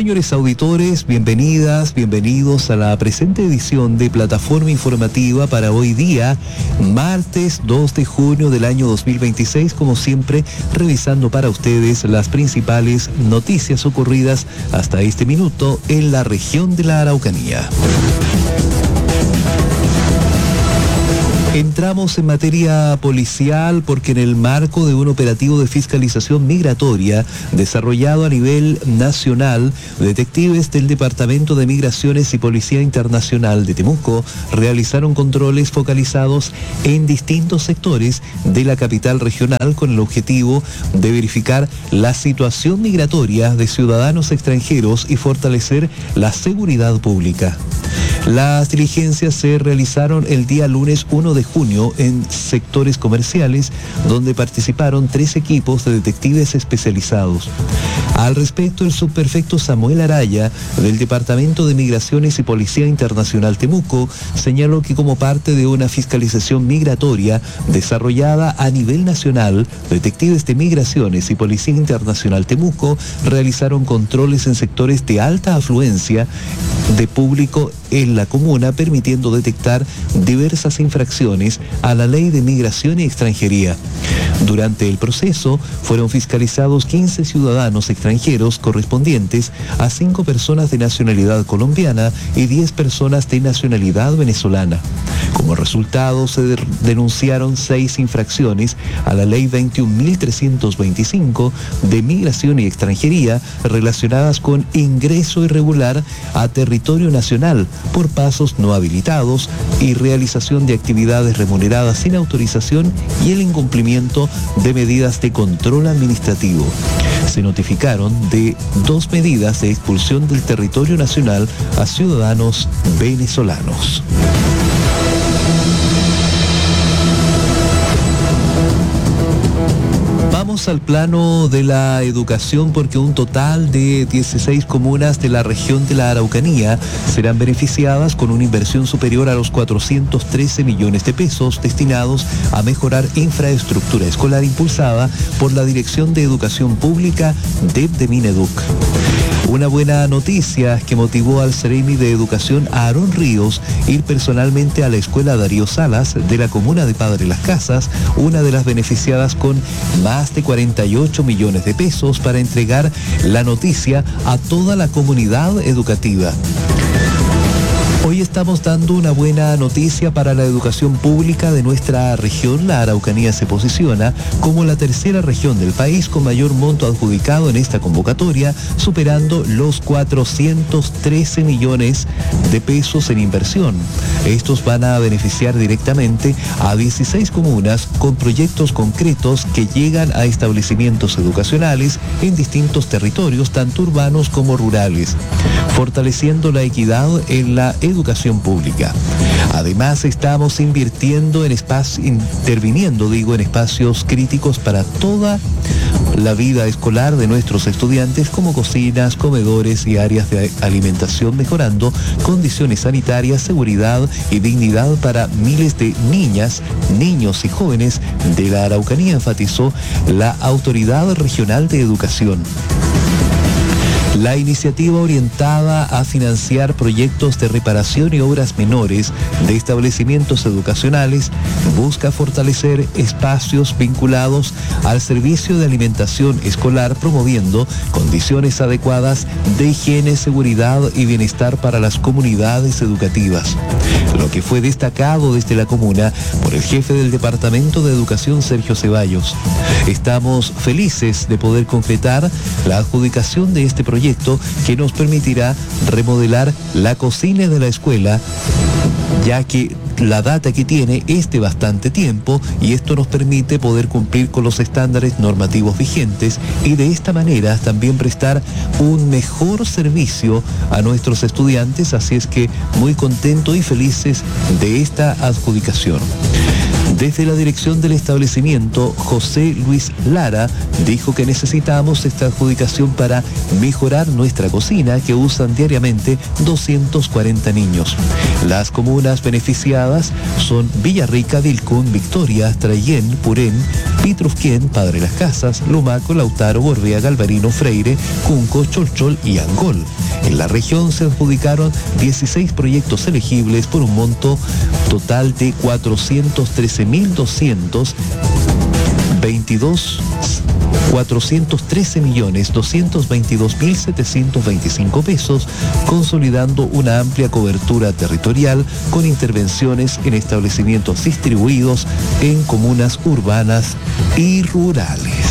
Señores auditores, bienvenidas, bienvenidos a la presente edición de Plataforma Informativa para hoy día, martes 2 de junio del año 2026, como siempre, revisando para ustedes las principales noticias ocurridas hasta este minuto en la región de la Araucanía. Entramos en materia policial porque en el marco de un operativo de fiscalización migratoria desarrollado a nivel nacional, detectives del Departamento de Migraciones y Policía Internacional de Temuco realizaron controles focalizados en distintos sectores de la capital regional con el objetivo de verificar la situación migratoria de ciudadanos extranjeros y fortalecer la seguridad pública. Las diligencias se realizaron el día lunes 1 de junio en sectores comerciales, donde participaron 3 equipos de detectives especializados. Al respecto, el subprefecto Samuel Araya, del Departamento de Migraciones y Policía Internacional Temuco, señaló que como parte de una fiscalización migratoria desarrollada a nivel nacional, detectives de Migraciones y Policía Internacional Temuco realizaron controles en sectores de alta afluencia de público en la comuna, permitiendo detectar diversas infracciones a la Ley de Migración y Extranjería. Durante el proceso fueron fiscalizados 15 ciudadanos extranjeros correspondientes a 5 personas de nacionalidad colombiana y 10 personas de nacionalidad venezolana. Como resultado, se denunciaron 6 infracciones a la Ley 21.325 de Migración y Extranjería relacionadas con ingreso irregular a territorio nacional por pasos no habilitados y realización de actividades remuneradas sin autorización y el incumplimiento de medidas de control administrativo. Se notificaron de 2 medidas de expulsión del territorio nacional a ciudadanos venezolanos. Vamos al plano de la educación porque un total de 16 comunas de la región de la Araucanía serán beneficiadas con una inversión superior a los 413 millones de pesos destinados a mejorar infraestructura escolar impulsada por la Dirección de Educación Pública de Mineduc. Una buena noticia que motivó al Seremi de Educación Aarón Ríos ir personalmente a la escuela Darío Salas de la comuna de Padre Las Casas, una de las beneficiadas con más de 48 millones de pesos para entregar la noticia a toda la comunidad educativa. Hoy estamos dando una buena noticia para la educación pública de nuestra región. La Araucanía se posiciona como la tercera región del país con mayor monto adjudicado en esta convocatoria, superando los 413 millones de pesos en inversión. Estos van a beneficiar directamente a 16 comunas con proyectos concretos que llegan a establecimientos educacionales en distintos territorios, tanto urbanos como rurales, fortaleciendo la equidad en la educación pública. Además, estamos interviniendo en espacios críticos para toda la vida escolar de nuestros estudiantes, como cocinas, comedores y áreas de alimentación, mejorando condiciones sanitarias, seguridad y dignidad para miles de niñas, niños y jóvenes de la Araucanía, enfatizó la Autoridad Regional de Educación. La iniciativa orientada a financiar proyectos de reparación y obras menores de establecimientos educacionales busca fortalecer espacios vinculados al servicio de alimentación escolar, promoviendo condiciones adecuadas de higiene, seguridad y bienestar para las comunidades educativas. Lo que fue destacado desde la comuna por el jefe del Departamento de Educación, Sergio Ceballos. Estamos felices de poder concretar la adjudicación de este proyecto que nos permitirá remodelar la cocina de la escuela, ya que la data que tiene es de bastante tiempo y esto nos permite poder cumplir con los estándares normativos vigentes y de esta manera también prestar un mejor servicio a nuestros estudiantes, así es que muy contentos y felices de esta adjudicación. Desde la dirección del establecimiento, José Luis Lara dijo que necesitamos esta adjudicación para mejorar nuestra cocina que usan diariamente 240 niños. Las comunas beneficiadas seleccionadas son Villarrica, Vilcún, Victoria, Trayén, Purén, Pitrufquén, Padre Las Casas, Lumaco, Lautaro, Gorbea, Galvarino, Freire, Cunco, Cholchol y Angol. En la región se adjudicaron 16 proyectos elegibles por un monto total de 413.222.725 pesos, consolidando una amplia cobertura territorial con intervenciones en establecimientos distribuidos en comunas urbanas y rurales.